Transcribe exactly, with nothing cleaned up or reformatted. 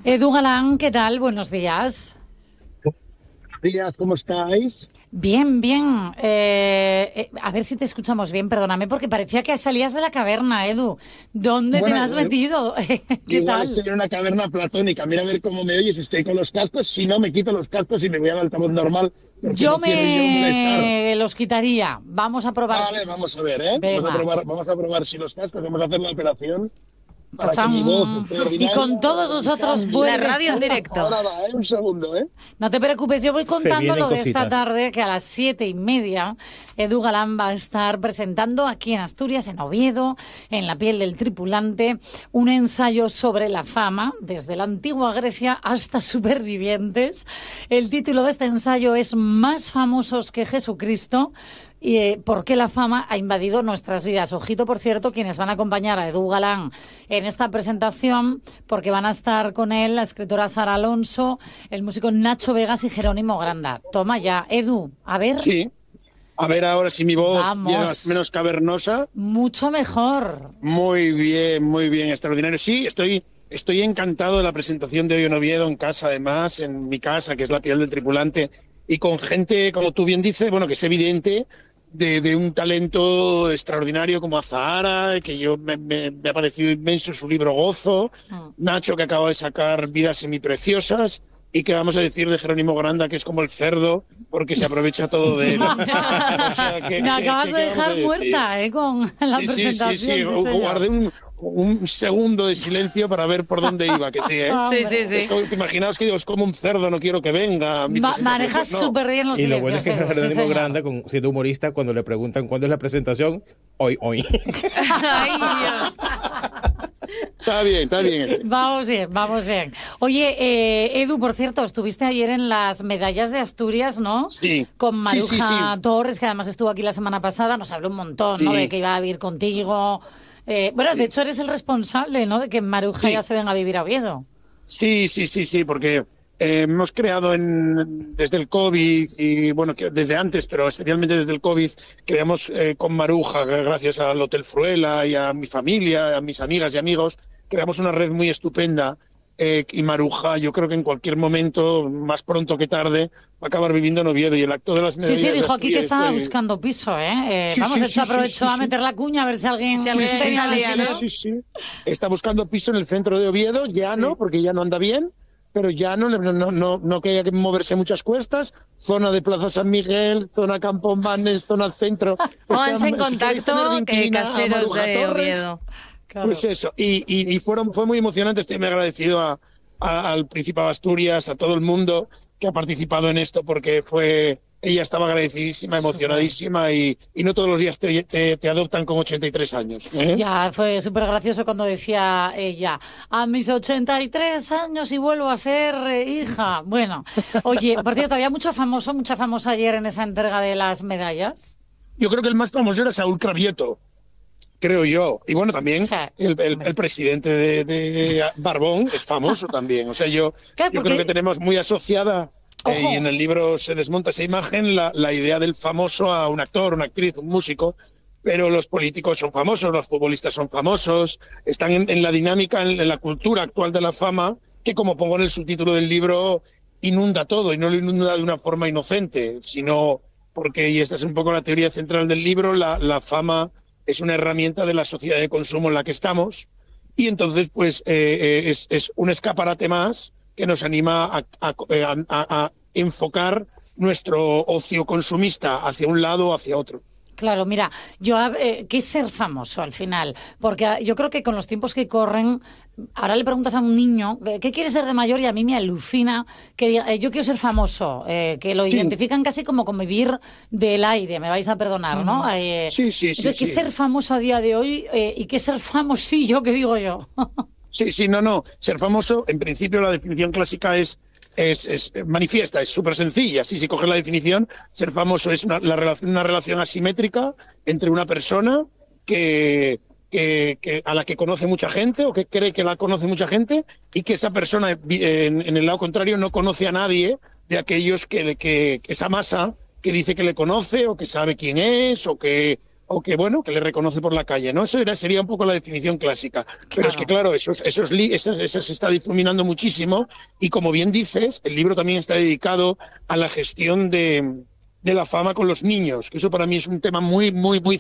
Edu Galán, ¿qué tal? Buenos días. Buenos días, ¿cómo estáis? Bien, bien. Eh, eh, a ver si te escuchamos bien, perdóname, porque parecía que salías de la caverna, Edu. ¿Dónde Bueno, te has eh, metido? ¿Qué igual tal? estoy en una caverna platónica. Mira a ver cómo me oyes, estoy con los cascos. Si no, me quito los cascos y me voy al altavoz normal, porque Yo no quiero yo molestar. me los quitaría. Vamos a probar. Vale, vamos a ver, ¿eh? Vamos a Venga. probar, vamos a probar si los cascos, vamos a hacer la operación para que Tachán. mi voz Y extraordinaria con todos nosotros cambie. vuelve. La radio en directo. Ahora va, ¿eh? Un segundo, ¿eh? No te preocupes, yo voy Se contando vienen lo de esta cositas. tarde, que a las siete y media Edu Galán va a estar presentando aquí en Asturias, en Oviedo, en La piel del tripulante, un ensayo sobre la fama, desde la antigua Grecia hasta supervivientes. El título de este ensayo es Más famosos que Jesucristo. Y eh, por qué la fama ha invadido nuestras vidas. Ojito, por cierto, quienes van a acompañar a Edu Galán en esta presentación, porque van a estar con él la escritora Zara Alonso, el músico Nacho Vegas y Jerónimo Granda. Toma ya, Edu, a ver. Sí. A ver ahora si mi voz Vamos. ya es menos cavernosa. Mucho mejor. Muy bien, muy bien, extraordinario. Sí, estoy, estoy encantado de la presentación de hoy en Oviedo, en casa además, en mi casa, que es La piel del tripulante, y con gente, como tú bien dices, bueno, que es evidente, de, de un talento extraordinario como Azahara, que yo me, me, me ha parecido inmenso su libro Gozo, Mm. Nacho, que acaba de sacar Vidas semipreciosas, y que vamos a decir de Jerónimo Granda, que es como el cerdo, porque se aprovecha todo de él. O sea, que- Me que- acabas que- de ¿qué vamos a dejar decir? muerta, ¿eh? Con la Sí, sí, presentación. sí, sí. sí, Gu- señor. Guardé un, un segundo de silencio para ver por dónde iba, que sí, ¿eh? Sí, sí, Es sí. como- imaginaos que digo, es como un cerdo, no quiero que venga. a mi Ma- presentación. manejas Pues no. súper bien los Y lo silencios. bueno es que Edu, sí, Jerónimo señor. Granda, con, siendo humorista, cuando le preguntan cuándo es la presentación, hoy, hoy. Ay, Dios. Está bien, está bien. ese. Vamos bien, vamos bien. Oye, eh, Edu, por cierto, estuviste ayer en las medallas de Asturias, ¿no? Sí. Con Sí, Maruja sí, sí. Torres, que además estuvo aquí la semana pasada, nos habló un montón, ¿no? Sí. De que iba a vivir contigo. Eh, bueno, de hecho eres el responsable, ¿no? De que Maruja Sí. ya se venga a vivir a Oviedo. Sí, sí, sí, sí, porque eh, hemos creado en, desde el COVID y bueno, que desde antes, pero especialmente desde el COVID, creamos eh, con Maruja, gracias al Hotel Fruela y a mi familia, a mis amigas y amigos, creamos una red muy estupenda. Eh, y Maruja, yo creo que en cualquier momento, más pronto que tarde, va a acabar viviendo en Oviedo. Y el acto de las Sí, medallas sí, de dijo aquí que Asturias, estaba estoy- buscando piso, ¿eh? Eh, Sí, vamos, sí, de hecho sí, aprovechó sí, a sí. meter la cuña a ver si alguien... Si alguien Sí, se sí, salía, sí, ¿no? sí. Sí, sí. Está buscando piso en el centro de Oviedo, ya Sí. no, porque ya no anda bien, pero ya no, no, no, no, no que haya que moverse muchas cuestas. Zona de Plaza San Miguel, zona Campo Manes, zona centro. Pónganse en Está- si queréis tener contacto, que inquilina a caseros Maruja de Torres, Oviedo. Claro. pues eso, y, y, y fueron, fue muy emocionante, estoy muy agradecido a, a- al Principado de Asturias, a todo el mundo que ha participado en esto, porque fue, ella estaba agradecidísima, emocionadísima, y, y no todos los días te, te, te adoptan con ochenta y tres años. ¿eh? Ya, fue súper gracioso cuando decía ella, a mis ochenta y tres años y vuelvo a ser eh, hija. Bueno, oye, por cierto, había mucho famoso, mucha famosa ayer en esa entrega de las medallas. Yo creo que el más famoso era Saúl Cravieto, creo yo. Y bueno, también Sí. el, el- el presidente de, de Barbón es famoso también. O sea, yo, Claro, yo porque- creo que tenemos muy asociada, eh, Ojo. y en el libro se desmonta esa imagen, la, la idea del famoso a un actor, una actriz, un músico. Pero los políticos son famosos, los futbolistas son famosos, están en, en la dinámica, en, en la cultura actual de la fama, que como pongo en el subtítulo del libro, inunda todo, y no lo inunda de una forma inocente, sino porque, y esta es un poco la teoría central del libro, la, la fama es una herramienta de la sociedad de consumo en la que estamos, y entonces pues eh, eh, es, es un escaparate más que nos anima a, a- a- a enfocar nuestro ocio consumista hacia un lado o hacia otro. Claro, mira, yo, eh, ¿qué es ser famoso al final? Porque ah, yo creo que con los tiempos que corren, ahora le preguntas a un niño, eh, ¿qué quiere ser de mayor? Y a mí me alucina que diga, eh, yo quiero ser famoso, eh, que lo Sí. identifican casi como con vivir del aire, me vais a perdonar, ¿no? Eh, Sí, sí, sí, entonces, ¿qué sí. es ser famoso a día de hoy eh, y qué es ser famosillo, que digo yo? Sí, sí, no, no. Ser famoso, en principio la definición clásica es, es, es manifiesta, es súper sencilla. Sí, si coges la definición, ser famoso es una, la relación, una relación asimétrica entre una persona que, que, que a la que conoce mucha gente o que cree que la conoce mucha gente, y que esa persona, en, en el lado contrario, no conoce a nadie de aquellos que, que, que esa masa que dice que le conoce o que sabe quién es o que o que, bueno, que le reconoce por la calle, ¿no? Eso era, sería un poco la definición clásica. Pero Claro. es que, claro, eso, eso, es, eso, eso se está difuminando muchísimo y, como bien dices, el libro también está dedicado a la gestión de, de la fama con los niños, que eso para mí es un tema muy, muy, muy